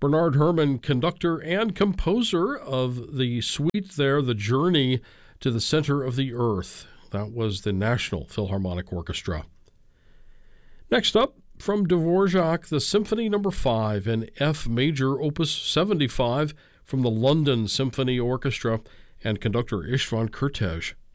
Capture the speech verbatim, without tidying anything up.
Bernard Herrmann, conductor and composer of the suite there, The Journey to the Center of the Earth. That was the National Philharmonic Orchestra. Next up, from Dvorak, the Symphony Number five in F Major, Opus seventy-five, from the London Symphony Orchestra, and conductor Istvan Kertész.